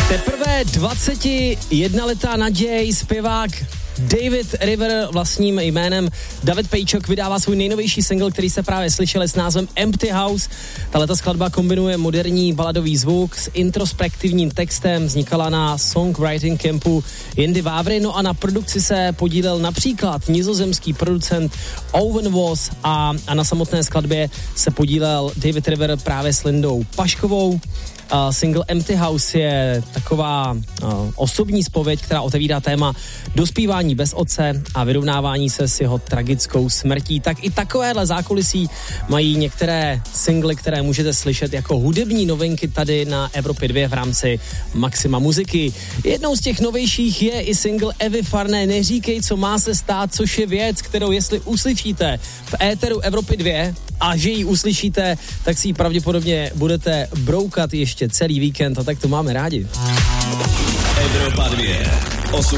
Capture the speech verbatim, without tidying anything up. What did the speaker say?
Teprve dvacetijednaletá naděj, zpěvák David River vlastním jménem David Pejčok vydává svůj nejnovější single, který se právě slyšeli s názvem Empty House. Tato skladba kombinuje moderní baladový zvuk s introspektivním textem, vznikala na songwriting campu Jindy Vávry, no a na produkci se podílel například nizozemský producent Owen Voss a, a na samotné skladbě se podílel David River právě s Lindou Paškovou. Uh, single Empty House je taková uh, osobní zpověď, která otevírá téma dospívání bez otce a vyrovnávání se s jeho tragickou smrtí. Tak i takovéhle zákulisí mají některé singly, které můžete slyšet jako hudební novinky tady na Evropě dva v rámci Maxima muziky. Jednou z těch novějších je i single Evy Farné Neříkej, co má se stát, což je věc, kterou jestli uslyšíte v éteru Evropy dva a že ji uslyšíte, tak si ji pravděpodobně budete broukat ještě celý víkend a tak to máme rádi. Evropa dva.